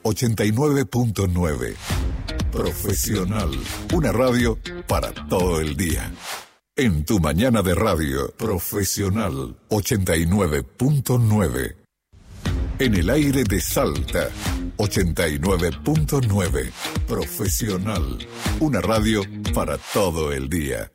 89.9. Profesional. Una radio para todo el día. En tu mañana de radio, Profesional 89.9. En el aire de Salta, 89.9. Profesional. Una radio para todo el día.